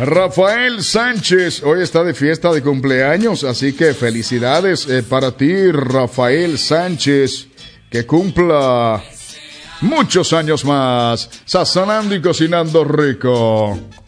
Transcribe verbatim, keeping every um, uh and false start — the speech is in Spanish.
Rafael Sánchez hoy está de fiesta de cumpleaños, así que felicidades eh, para ti, Rafael Sánchez, que cumpla muchos años más, sazonando y cocinando rico.